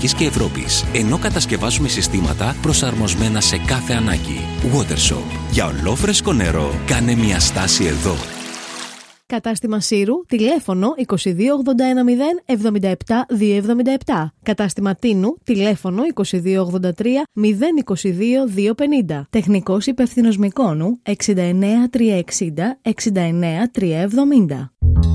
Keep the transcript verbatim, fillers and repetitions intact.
Αμερικής και Ευρώπης, ενώ κατασκευάζουμε συστήματα προσαρμοσμένα σε κάθε ανάγκη. Watershop. Για ολόφρεσκο νερό, κάνε μια στάση εδώ. Κατάστημα Σύρου, τηλέφωνο είκοσι δύο ογδόντα ένα μηδέν εβδομήντα επτά διακόσια εβδομήντα επτά. Κατάστημα Τίνου, τηλέφωνο είκοσι δύο ογδόντα τρία μηδέν είκοσι δύο διακόσια πενήντα. Τεχνικός υπεύθυνος Μυκόνου εξήντα εννέα τριακόσια εξήντα εξήντα εννέα τριακόσια εβδομήντα.